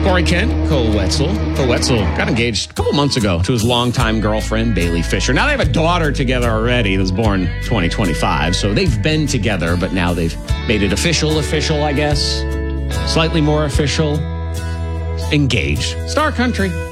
Corey Kent, Cole Wetzel. Cole Wetzel got engaged a couple months ago to his longtime girlfriend, Bailey Fisher. Now they have a daughter together already that was born 2025. So they've been together, but now they've made it official, I guess. Slightly more official. Engaged. Star Country.